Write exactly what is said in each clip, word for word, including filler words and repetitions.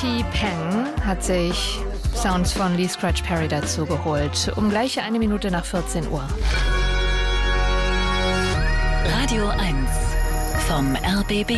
T-Peng hat sich Sounds von Lee Scratch Perry dazu geholt. Um gleich eine Minute nach vierzehn Uhr. Radio eins vom R B B.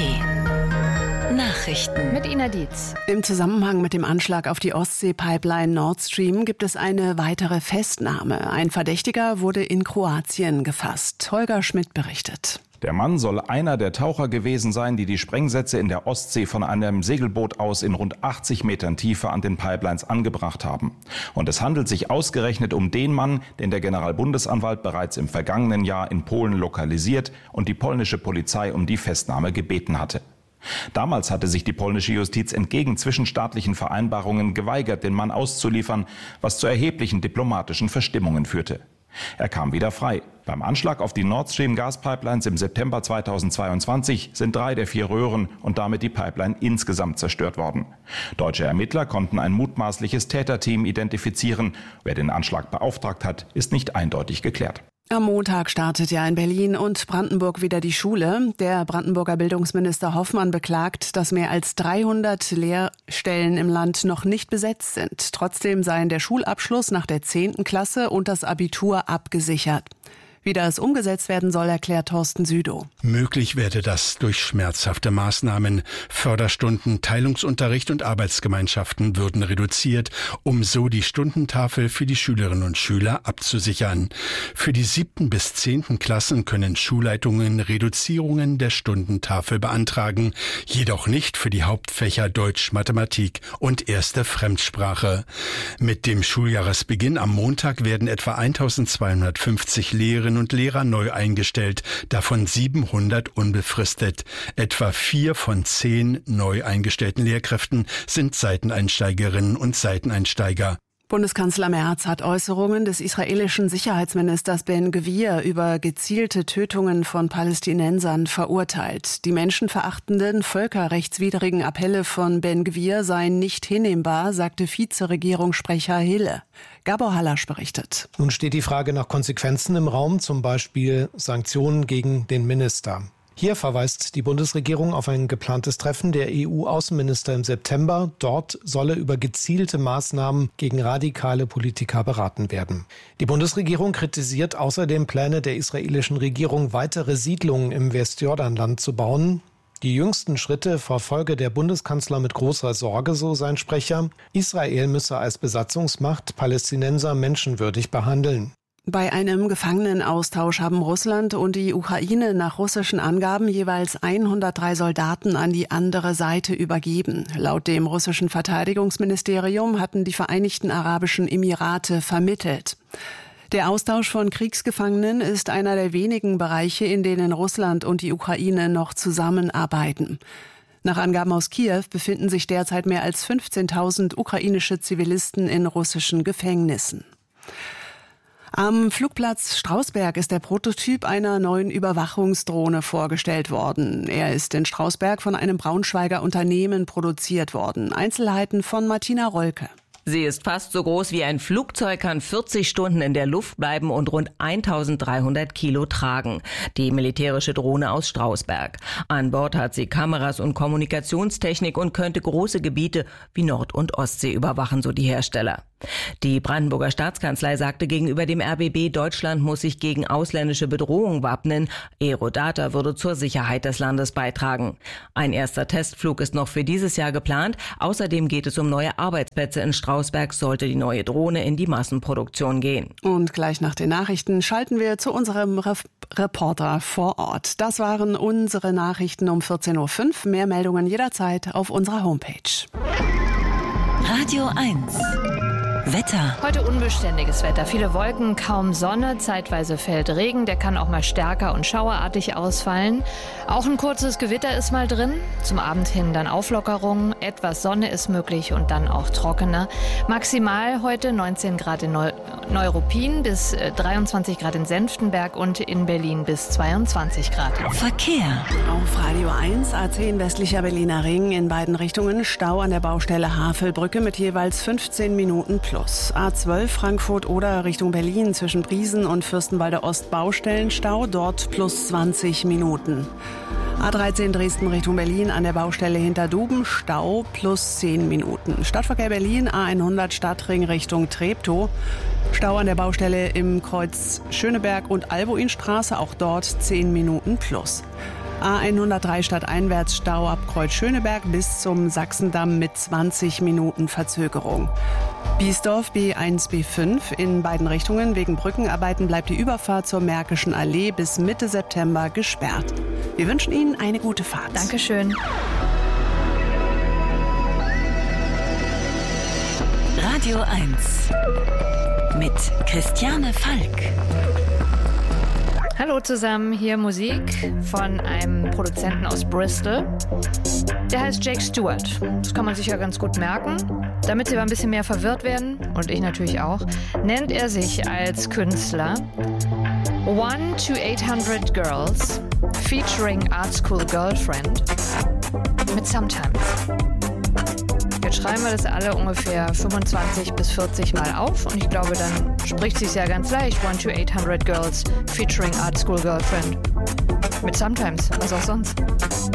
Nachrichten mit Ina Dietz. Im Zusammenhang mit dem Anschlag auf die Ostsee-Pipeline Nord Stream gibt es eine weitere Festnahme. Ein Verdächtiger wurde in Kroatien gefasst. Holger Schmidt berichtet. Der Mann soll einer der Taucher gewesen sein, die die Sprengsätze in der Ostsee von einem Segelboot aus in rund achtzig Metern Tiefe an den Pipelines angebracht haben. Und es handelt sich ausgerechnet um den Mann, den der Generalbundesanwalt bereits im vergangenen Jahr in Polen lokalisiert und die polnische Polizei um die Festnahme gebeten hatte. Damals hatte sich die polnische Justiz entgegen zwischenstaatlichen Vereinbarungen geweigert, den Mann auszuliefern, was zu erheblichen diplomatischen Verstimmungen führte. Er kam wieder frei. Beim Anschlag auf die Nord Stream Gaspipelines im September zweitausendzweiundzwanzig sind drei der vier Röhren und damit die Pipeline insgesamt zerstört worden. Deutsche Ermittler konnten ein mutmaßliches Täterteam identifizieren. Wer den Anschlag beauftragt hat, ist nicht eindeutig geklärt. Am Montag startet ja in Berlin und Brandenburg wieder die Schule. Der Brandenburger Bildungsminister Hoffmann beklagt, dass mehr als dreihundert Lehrstellen im Land noch nicht besetzt sind. Trotzdem seien der Schulabschluss nach der zehnten Klasse und das Abitur abgesichert. Wie das umgesetzt werden soll, erklärt Thorsten Südow. Möglich werde das durch schmerzhafte Maßnahmen. Förderstunden, Teilungsunterricht und Arbeitsgemeinschaften würden reduziert, um so die Stundentafel für die Schülerinnen und Schüler abzusichern. Für die siebten bis zehnten Klassen können Schulleitungen Reduzierungen der Stundentafel beantragen, jedoch nicht für die Hauptfächer Deutsch, Mathematik und erste Fremdsprache. Mit dem Schuljahresbeginn am Montag werden etwa eintausendzweihundertfünfzig Lehrerinnen und Lehrer neu eingestellt, davon siebenhundert unbefristet. Etwa vier von zehn neu eingestellten Lehrkräften sind Seiteneinsteigerinnen und Seiteneinsteiger. Bundeskanzler Merz hat Äußerungen des israelischen Sicherheitsministers Ben-Gvir über gezielte Tötungen von Palästinensern verurteilt. Die menschenverachtenden, völkerrechtswidrigen Appelle von Ben-Gvir seien nicht hinnehmbar, sagte Vizeregierungssprecher Hille. Gabor Hallasch berichtet. Nun steht die Frage nach Konsequenzen im Raum, zum Beispiel Sanktionen gegen den Minister. Hier verweist die Bundesregierung auf ein geplantes Treffen der E U-Außenminister im September. Dort solle über gezielte Maßnahmen gegen radikale Politiker beraten werden. Die Bundesregierung kritisiert außerdem Pläne der israelischen Regierung, weitere Siedlungen im Westjordanland zu bauen. Die jüngsten Schritte verfolge der Bundeskanzler mit großer Sorge, so sein Sprecher. Israel müsse als Besatzungsmacht Palästinenser menschenwürdig behandeln. Bei einem Gefangenenaustausch haben Russland und die Ukraine nach russischen Angaben jeweils hundertdrei Soldaten an die andere Seite übergeben. Laut dem russischen Verteidigungsministerium hatten die Vereinigten Arabischen Emirate vermittelt. Der Austausch von Kriegsgefangenen ist einer der wenigen Bereiche, in denen Russland und die Ukraine noch zusammenarbeiten. Nach Angaben aus Kiew befinden sich derzeit mehr als fünfzehntausend ukrainische Zivilisten in russischen Gefängnissen. Am Flugplatz Strausberg ist der Prototyp einer neuen Überwachungsdrohne vorgestellt worden. Er ist in Strausberg von einem Braunschweiger Unternehmen produziert worden. Einzelheiten von Martina Rolke. Sie ist fast so groß wie ein Flugzeug, kann vierzig Stunden in der Luft bleiben und rund eintausenddreihundert Kilo tragen. Die militärische Drohne aus Strausberg. An Bord hat sie Kameras und Kommunikationstechnik und könnte große Gebiete wie Nord- und Ostsee überwachen, so die Hersteller. Die Brandenburger Staatskanzlei sagte gegenüber dem R B B, Deutschland muss sich gegen ausländische Bedrohung wappnen. Aerodata würde zur Sicherheit des Landes beitragen. Ein erster Testflug ist noch für dieses Jahr geplant. Außerdem geht es um neue Arbeitsplätze in Strausberg, sollte die neue Drohne in die Massenproduktion gehen. Und gleich nach den Nachrichten schalten wir zu unserem Re- Reporter vor Ort. Das waren unsere Nachrichten um vierzehn Uhr fünf. Mehr Meldungen jederzeit auf unserer Homepage. Radio eins. Wetter. Heute unbeständiges Wetter. Viele Wolken, kaum Sonne, zeitweise fällt Regen. Der kann auch mal stärker und schauerartig ausfallen. Auch ein kurzes Gewitter ist mal drin. Zum Abend hin dann Auflockerung. Etwas Sonne ist möglich und dann auch trockener. Maximal heute neunzehn Grad in Neu- Neuruppin bis dreiundzwanzig Grad in Senftenberg und in Berlin bis zweiundzwanzig Grad. Verkehr. Auf Radio eins, A zehn westlicher Berliner Ring in beiden Richtungen Stau an der Baustelle Havelbrücke mit jeweils fünfzehn Minuten plus. plus. A zwölf Frankfurt oder Richtung Berlin zwischen Briesen und Fürstenwalde Ost Baustellenstau, dort plus zwanzig Minuten. A dreizehn Dresden Richtung Berlin an der Baustelle hinter Duben, Stau plus zehn Minuten. Stadtverkehr Berlin, A hundert Stadtring Richtung Treptow. Stau an der Baustelle im Kreuz Schöneberg und Albuinstraße, auch dort zehn Minuten plus. A hundertdrei stadteinwärts Stau ab Kreuz Schöneberg bis zum Sachsendamm mit zwanzig Minuten Verzögerung. Biesdorf B eins B fünf in beiden Richtungen. Wegen Brückenarbeiten bleibt die Überfahrt zur Märkischen Allee bis Mitte September gesperrt. Wir wünschen Ihnen eine gute Fahrt. Dankeschön. Radio eins mit Christiane Falk. Hallo zusammen, hier Musik von einem Produzenten aus Bristol. Der heißt Jake Stewart. Das kann man sich ja ganz gut merken. Damit Sie aber ein bisschen mehr verwirrt werden, und ich natürlich auch, nennt er sich als Künstler One to eight hundred Girls featuring Art School Girlfriend mit Sometimes. Jetzt schreiben wir das alle ungefähr fünfundzwanzig bis vierzig Mal auf und ich glaube, dann spricht sich's ja ganz leicht. One to eight hundred Girls featuring Art School Girlfriend mit Sometimes, was auch sonst.